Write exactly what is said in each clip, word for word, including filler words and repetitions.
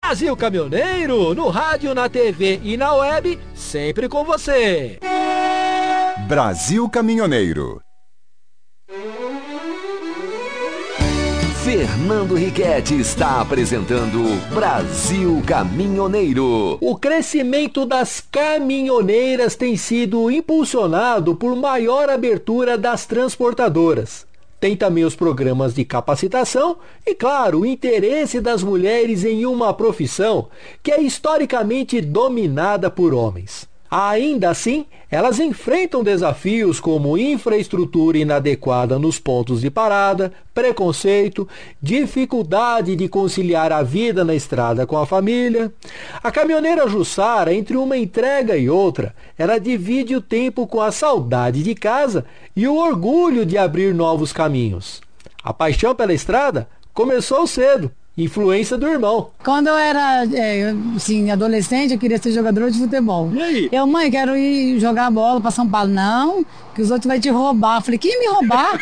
Brasil Caminhoneiro, no rádio, na T V e na web, sempre com você. Brasil Caminhoneiro. Fernando Riquetti está apresentando Brasil Caminhoneiro. O crescimento das caminhoneiras tem sido impulsionado por maior abertura das transportadoras. Tem também os programas de capacitação e, claro, o interesse das mulheres em uma profissão que é historicamente dominada por homens. Ainda assim, elas enfrentam desafios como infraestrutura inadequada nos pontos de parada, preconceito, dificuldade de conciliar a vida na estrada com a família. A caminhoneira Jussara, entre uma entrega e outra, ela divide o tempo com a saudade de casa e o orgulho de abrir novos caminhos. A paixão pela estrada começou cedo. Influência do irmão. Quando eu era é, assim, adolescente, eu queria ser jogador de futebol. E aí? Eu, mãe, quero ir jogar bola para São Paulo. Não, que os outros vão te roubar. Eu falei, quem me roubar?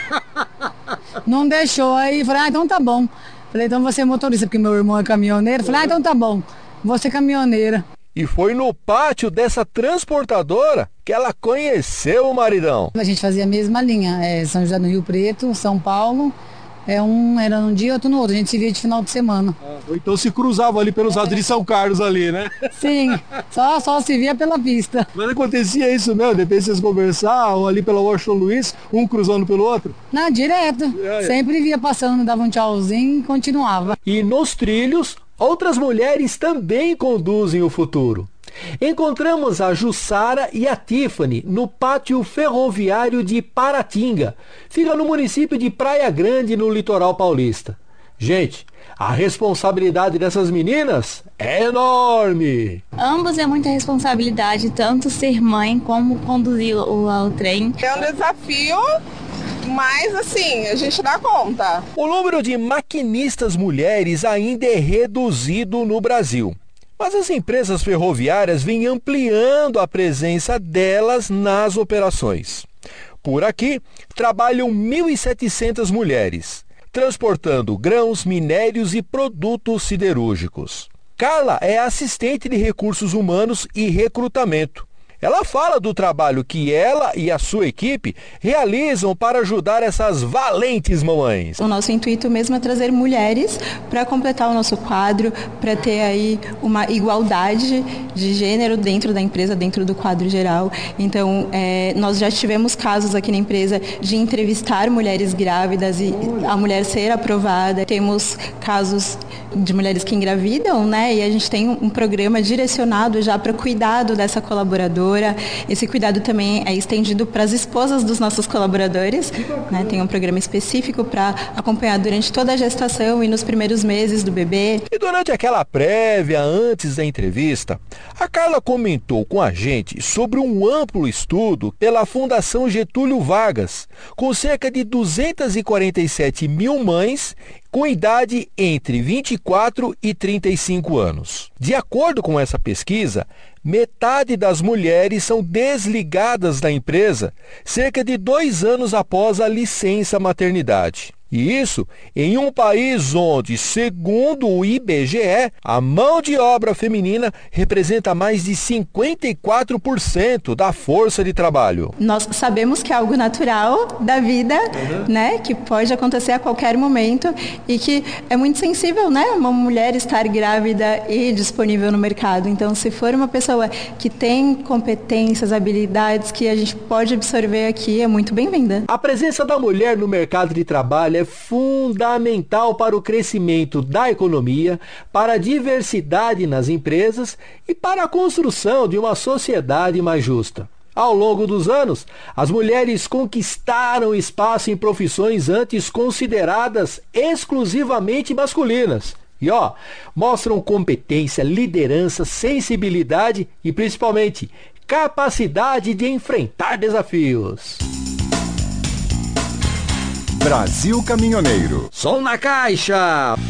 Não deixou. Aí falei, ah, então tá bom. Falei, então você é motorista, porque meu irmão é caminhoneiro. Falei, ah, então tá bom, vou ser caminhoneira. E foi no pátio dessa transportadora que ela conheceu o maridão. A gente fazia a mesma linha, é, São José do Rio Preto, São Paulo. É um era num dia, outro no outro. A gente se via de final de semana. Ah, ou então se cruzava ali pelos lados de São Carlos ali, né? Sim, só, só se via pela pista. Mas acontecia isso mesmo, de repente vocês conversavam ali pela Washington Luiz, um cruzando pelo outro? Não, direto. É, é. Sempre via passando, dava um tchauzinho e continuava. E nos trilhos, outras mulheres também conduzem o futuro. Encontramos a Jussara e a Tiffany no pátio ferroviário de Paratinga. Fica no município de Praia Grande, no litoral paulista. Gente, a responsabilidade dessas meninas é enorme. Ambos é muita responsabilidade, tanto ser mãe como conduzir o, o trem. É um desafio, mas assim, a gente dá conta. O número de maquinistas mulheres ainda é reduzido no Brasil. Mas as empresas ferroviárias vêm ampliando a presença delas nas operações. Por aqui, trabalham mil e setecentas mulheres, transportando grãos, minérios e produtos siderúrgicos. Carla é assistente de recursos humanos e recrutamento. Ela fala do trabalho que ela e a sua equipe realizam para ajudar essas valentes mamães. O nosso intuito mesmo é trazer mulheres para completar o nosso quadro, para ter aí uma igualdade de gênero dentro da empresa, dentro do quadro geral. Então, é, nós já tivemos casos aqui na empresa de entrevistar mulheres grávidas e a mulher ser aprovada. Temos casos de mulheres que engravidam, né? E a gente tem um programa direcionado já para cuidado dessa colaboradora. Esse cuidado também é estendido para as esposas dos nossos colaboradores, né? Tem um programa específico para acompanhar durante toda a gestação e nos primeiros meses do bebê. E durante aquela prévia, antes da entrevista, a Carla comentou com a gente sobre um amplo estudo pela Fundação Getúlio Vargas, com cerca de duzentas e quarenta e sete mil mães com idade entre vinte e quatro e trinta e cinco anos. De acordo com essa pesquisa, metade das mulheres são desligadas da empresa cerca de dois anos após a licença maternidade. E isso em um país onde, segundo o I B G E, a mão de obra feminina representa mais de cinquenta e quatro por cento da força de trabalho. Nós sabemos que é algo natural da vida, uhum. né, que pode acontecer a qualquer momento e que é muito sensível, né, uma mulher estar grávida e disponível no mercado. Então, se for uma pessoa que tem competências, habilidades que a gente pode absorver aqui, é muito bem-vinda. A presença da mulher no mercado de trabalho é fundamental para o crescimento da economia, para a diversidade nas empresas e para a construção de uma sociedade mais justa. Ao longo dos anos, as mulheres conquistaram espaço em profissões antes consideradas exclusivamente masculinas. E ó, mostram competência, liderança, sensibilidade e principalmente capacidade de enfrentar desafios. Brasil Caminhoneiro. Som na caixa!